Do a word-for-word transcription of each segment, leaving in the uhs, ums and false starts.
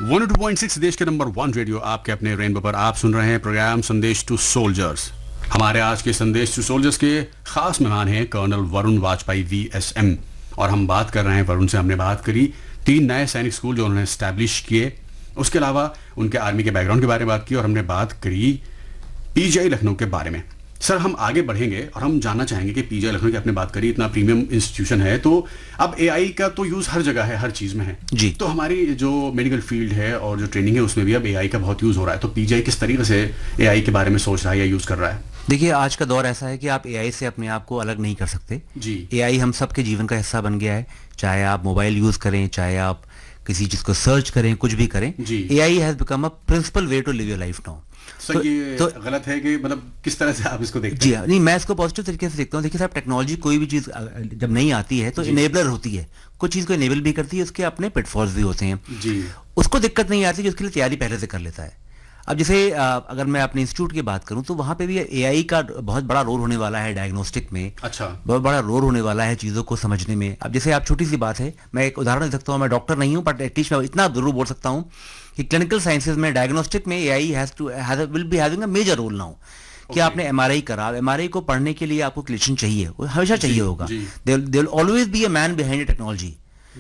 One two point six देश के number one radio आपके अपने रेनबो पर आप सुन रहे हैं प्रोग्राम संदेश टू सोल्जर्स। हमारे आज के संदेश टू सोल्जर्स के खास मेहमान हैं colonel Varun Vajpayee V S M, और हम बात कर रहे हैं वरुण से। हमने बात करी तीन नए सैनिक स्कूल जो उन्होंने स्टैब्लिश किए, उसके अलावा उनके आर्मी के बैकग्राउंड के बारे में बात की, और हमने बात करी पीजीआई लखनऊ के बारे में। सर, हम आगे बढ़ेंगे और हम जानना चाहेंगे कि पीजीआई लखनऊ की आपने बात करी, इतना प्रीमियम इंस्टीट्यूशन है, तो अब एआई का तो यूज हर जगह है, हर चीज में है जी। तो हमारी जो मेडिकल फील्ड है और जो ट्रेनिंग है उसमें भी अब एआई का बहुत यूज हो रहा है, तो पीजीआई किस तरीके से एआई के बारे में सोच रहा है या यूज कर रहा है? देखिए, आज का दौर ऐसा है कि आप एआई से अपने आप को अलग नहीं कर सकते जी। एआई हम सबके जीवन का हिस्सा बन गया है, चाहे आप मोबाइल यूज करें, चाहे आप किसी चीज को सर्च करें, कुछ भी करें, AI has become a principal way to live your life now. Sir, तो, ये तो गलत है कि मतलब किस तरह से आप इसको देखते जी हैं? नहीं, मैं इसको पॉजिटिव तरीके से देखता हूँ। देखिए साहब, टेक्नोलॉजी कोई भी चीज जब नहीं आती है तो इनेबलर होती है, कुछ चीज को इनेबल भी करती है, उसके अपने पिटफॉल्स भी होते हैं जी। उसको दिक्कत नहीं आती, जिसके लिए तैयारी पहले से कर लेता है। अब जैसे अगर मैं अपने इंस्टीट्यूट की बात करूं तो वहां पे भी एआई का बहुत बड़ा रोल होने वाला है डायग्नोस्टिक में। अच्छा। बहुत बड़ा रोल होने वाला है चीज़ों को समझने में। अब जैसे आप, छोटी सी बात है, मैं एक उदाहरण दे सकता हूं, मैं डॉक्टर नहीं हूं बट एटलीस्ट मैं इतना जरूर बोल सकता हूं कि क्लिनिकल साइंसेज में डायग्नोस्टिक में AI has two will be having a major role now. कि आपने एमआरआई करा, एमआरआई को पढ़ने के लिए आपको क्लिनिशियन चाहिए, वो हमेशा चाहिए होगा। They will always be a man behind technology,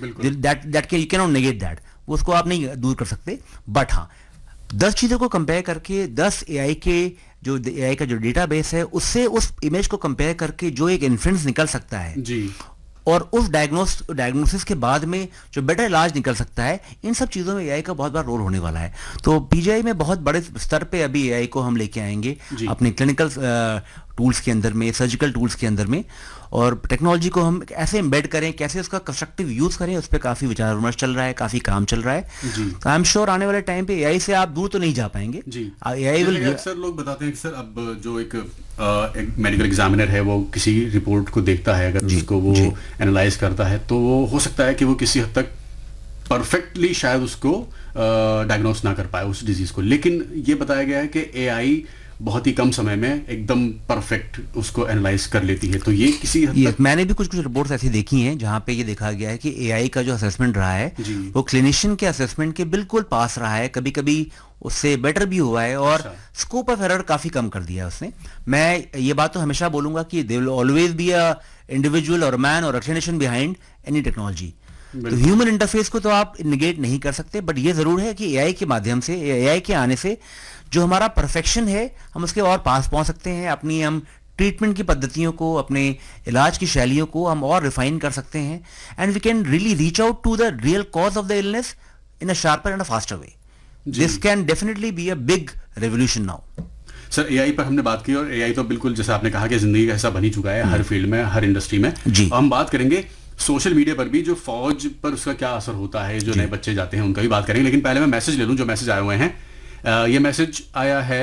that that you can not negate that, उसको आप नहीं दूर कर सकते। बट हाँ, दस चीज़ों को कंपेयर करके, दस एआई के जो एआई का जो डेटाबेस है उससे उस इमेज को कंपेयर करके जो एक इन्फ्रेंस निकल सकता है जी, और उस डायग्नोस डायग्नोसिस के बाद में जो बेटर इलाज निकल सकता है, इन सब चीज़ों में एआई का बहुत बड़ा रोल होने वाला है। तो पीजीआई में बहुत बड़े स्तर पे अभी एआई को हम लेके आएंगे अपने क्लिनिकल टूल्स के अंदर में, सर्जिकल टूल्स के अंदर में, और टेक्नोलॉजी को हम ऐसे एम्बेड करें, कैसे उसका कंस्ट्रक्टिव यूज करें, उस पर काफ़ी विचार विमर्श चल रहा है, काफ़ी काम चल रहा है। तो आई एम श्योर आने वाले टाइम पे एआई से आप दूर तो नहीं जा पाएंगे जी। AI will. अक्सर लोग बताते हैं कि सर अब जो एक, आ, एक मेडिकल एग्जामिनर है वो किसी रिपोर्ट को देखता है, अगर उसको वो एनालाइज करता है तो वो हो सकता है कि वो किसी हद तक परफेक्टली शायद उसको डायग्नोस ना कर पाए उस डिजीज को, लेकिन ये बताया गया है कि एआई बहुत ही कम समय में एकदम परफेक्ट उसको एनालाइज कर लेती है। तो ये किसी हद तक, मैंने भी कुछ कुछ रिपोर्ट्स ऐसी देखी हैं जहां पे ये देखा गया है कि एआई का जो असेसमेंट रहा है वो क्लिनिशियन के असेसमेंट के बिल्कुल पास रहा है, कभी कभी उससे बेटर भी हुआ है, और स्कोप ऑफ एरर काफी कम कर दिया है उसने। मैं ये बात तो हमेशा बोलूंगा कि they will always be a individual और मैन और a clinician behind any technology. तो ह्यूमन इंटरफेस को तो आप निगेट नहीं कर सकते, बट ये जरूर है कि एआई के माध्यम से, एआई के आने से जो हमारा परफेक्शन है हम उसके और पास पहुंच सकते हैं। अपनी हम ट्रीटमेंट की पद्धतियों को, अपने इलाज की शैलियों को हम और रिफाइन कर सकते हैं, and we can really reach out to the real cause of the illness in a sharper and a faster way. This can definitely be a big revolution now. Sir, AI पर हमने बात की, और AI तो बिल्कुल जैसा आपने कहा कि जिंदगी का हिस्सा बन ही चुका है हर फील्ड में, हर इंडस्ट्री में जी। हम बात करेंगे सोशल मीडिया पर भी, जो फौज पर उसका क्या असर होता है, जो नए बच्चे जाते हैं उनका भी बात करेंगे, लेकिन पहले मैं मैसेज ले लूं जो मैसेज आए हुए हैं। आ, ये मैसेज आया है,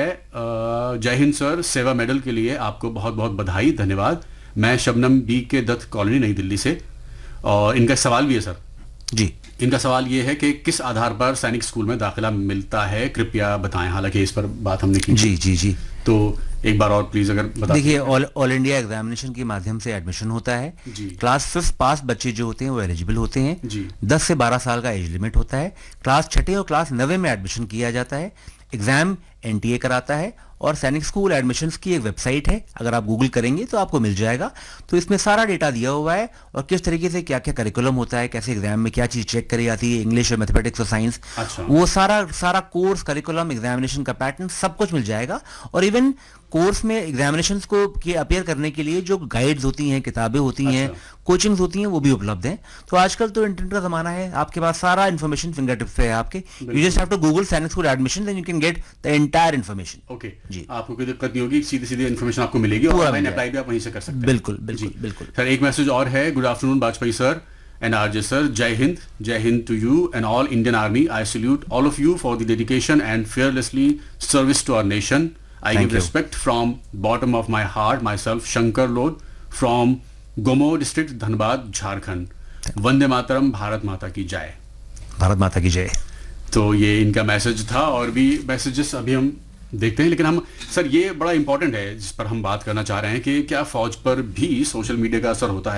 जय हिंद सर, सेवा मेडल के लिए आपको बहुत बहुत बधाई, धन्यवाद। मैं शबनम बी के दत्त कॉलोनी, नई दिल्ली से, और इनका सवाल भी है सर जी। इनका सवाल ये है कि किस आधार पर सैनिक स्कूल में दाखिला मिलता है, कृपया बताएं। हालांकि इस पर बात हमने की जी जी जी तो एक बार और प्लीज अगर बता। देखिए, ऑल ऑल इंडिया एग्जामिनेशन के माध्यम से एडमिशन होता है जी। क्लास फिफ्थ पास बच्चे जो होते हैं वो एलिजिबल होते हैं जी। दस से बारह साल का एज लिमिट होता है। क्लास छठे और क्लास नवे में एडमिशन किया जाता है। एग्जाम एनटीए कराता है, और सैनिक स्कूल एडमिशन्स की एक वेबसाइट है, अगर आप गूगल करेंगे तो आपको मिल जाएगा। तो इसमें सारा डेटा दिया हुआ है, और किस तरीके से क्या क्या करिकुलम होता है, कैसे एग्जाम में क्या चीज़ चेक करी जाती है, इंग्लिश और मैथमेटिक्स और साइंस, वो सारा सारा कोर्स, करिकुलम, एग्जामिनेशन का पैटर्न सब कुछ मिल जाएगा। और इवन कोर्स में एग्जामिनेशंस को के अपेयर करने के लिए जो गाइड्स होती हैं, किताबें होती हैं, कोचिंग्स होती हैं, वो भी उपलब्ध हैं। तो आजकल तो इंटरनेट का जमाना है, आपके पास सारा इन्फॉर्मेशन फिंगर टिप्स पे है आपके। You just have to Google सैनिक school admission, then you can get the entire information. Okay जी, आपको कोई दिक्कत नहीं होगी, सीधी सीधी इन्फॉर्मेशन आपको मिलेगी, और ऑनलाइन अप्लाई भी आप वहीं से कर सकते हैं। बिल्कुल बिल्कुल बिल्कुल सर, एक मैसेज और है। Good afternoon Vajpayee sir and R J sir, Jai Hind, Jai Hind to you and all Indian Army. I salute all of you for the dedication and fearlessly service to our nation. I Thank give you. respect from bottom of my heart myself, Shankar Lod from Gomo district, Dhanbad, Jharkhand. Vande Mataram, Bharat माता की जय। भारत माता की जय। तो ये इनका message था, और भी मैसेजेस अभी हम देखते हैं, लेकिन हम सर ये बड़ा इंपॉर्टेंट है जिस पर हम बात करना चाह रहे हैं कि क्या फौज पर भी सोशल मीडिया का असर होता है।